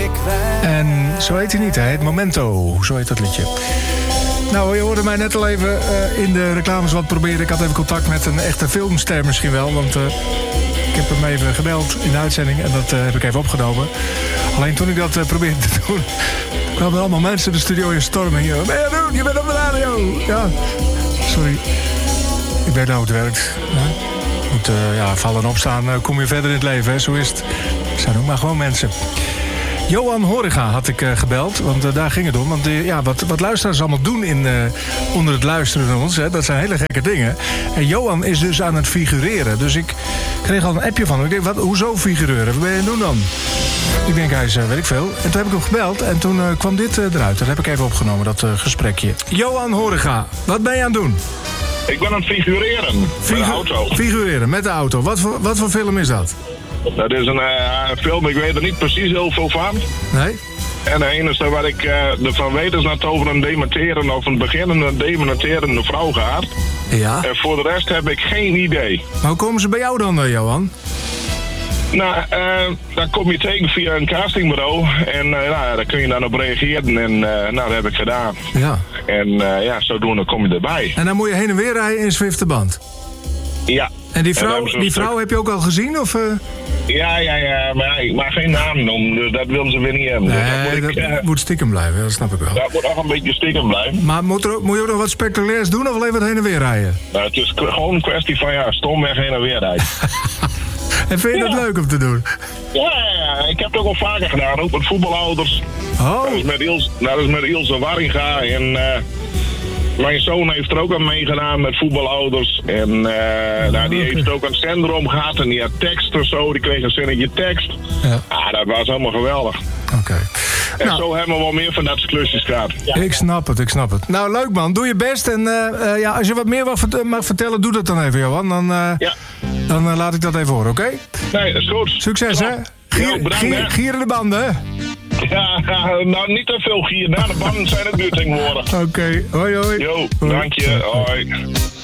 En zo heet hij niet, hij heet Momento. Zo heet dat liedje. Nou, je hoorde mij net al even in de reclames wat proberen. Ik had even contact met een echte filmster misschien wel. Want ik heb hem even gebeld in de uitzending. En dat heb ik even opgenomen. Alleen toen ik dat probeerde te doen, kwamen allemaal mensen de studio in storming. Wat ben je aan het doen? Je bent op de radio. Ja, sorry. Ik weet nou hoe het werkt. Moet vallen en opstaan, kom je verder in het leven. Hè? Zo is het. Het zijn ook maar gewoon mensen. Johan Horinga had ik gebeld, want daar ging het om. Want wat luisteraars allemaal doen onder het luisteren naar ons, hè, dat zijn hele gekke dingen. En Johan is dus aan het figureren. Dus ik kreeg al een appje van hem. Ik denk, hoezo figureren? Wat ben je aan het doen dan? Ik denk, hij is, weet ik veel. En toen heb ik hem gebeld en toen kwam dit eruit. Dat heb ik even opgenomen, dat gesprekje. Johan Horinga, wat ben je aan het doen? Ik ben aan het figureren met de auto. Figureren met de auto. Wat voor film is dat? Dat is een film, ik weet er niet precies heel veel van. Nee? En het enige wat ik ervan weet is dat het over een dementerende of een beginnende dementerende vrouw gaat. Ja. En voor de rest heb ik geen idee. Maar hoe komen ze bij jou dan, Johan? Nou, dan kom je tegen via een castingbureau. En daar kun je dan op reageren. En dat heb ik gedaan. Ja. En zodoende kom je erbij. En dan moet je heen en weer rijden in Zwifterband? Ja. En die vrouw heb je ook al gezien? Of, Ja, maar ik mag geen naam noemen, dus dat willen ze weer niet hebben. Nee, dat moet stiekem blijven, dat snap ik wel. Dat moet ook een beetje stiekem blijven. Maar moet je ook nog wat spectaculairs doen of alleen wat heen en weer rijden? Nou, het is gewoon een kwestie van stomweg heen en weer rijden. En vind je dat leuk om te doen? Ja, ik heb het ook al vaker gedaan, ook met voetbalouders. Oh. Dat is met Ilse Warringa en... Mijn zoon heeft er ook aan meegedaan met voetbalouders. En die heeft ook aan het centrum gehad. En die had tekst of zo. Die kreeg een zinnetje tekst. Ja. Dat was allemaal geweldig. Oké. En zo hebben we wel meer van dat klusjes gehad. Ja. Ik snap het. Nou, leuk man. Doe je best. En als je wat meer mag vertellen, doe dat dan even, Johan. Dan laat ik dat even horen, oké? Nee, dat is goed. Succes, hè? Gieren de banden, Ja, nou niet te veel gieren. De banden zijn het nu tegenwoordig. Oké. Hoi. Jo, dank je. Hoi.